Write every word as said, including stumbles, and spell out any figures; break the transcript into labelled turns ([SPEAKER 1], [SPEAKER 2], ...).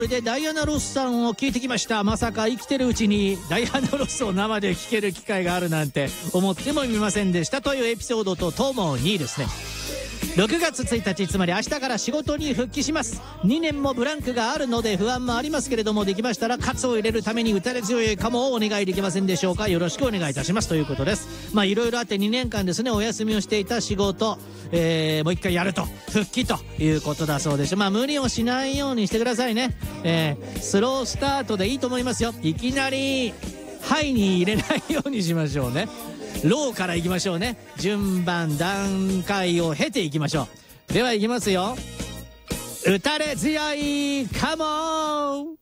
[SPEAKER 1] それでダイアナ・ロスさんを聞いてきました。まさか生きてるうちにダイアナ・ロスを生で聞ける機会があるなんて思ってもみませんでしたというエピソードとともにですね、ろくがつついたち、つまり明日から仕事に復帰します。にねんもブランクがあるので不安もありますけれども、できましたら喝を入れるために打たれ強いかもをお願いできませんでしょうか。よろしくお願いいたしますということです。まあいろいろあってにねんかんですね、お休みをしていた仕事、えー、もう一回やると、復帰ということだそうです。まあ無理をしないようにしてくださいね。えー、スロースタートでいいと思いますよ。いきなりハイに入れないようにしましょうね。ローからいきましょうね。順番段階を経ていきましょう。ではいきますよ。打たれ強いカモン。